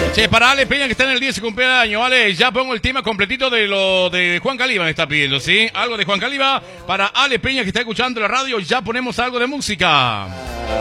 Che, para Ale Peña que está en el día de su cumpleaños, vale, ya pongo el tema completito de lo de Juan Caliba, me está pidiendo, ¿sí? Algo de Juan Caliba para Ale Peña que está escuchando la radio, ya ponemos algo de música.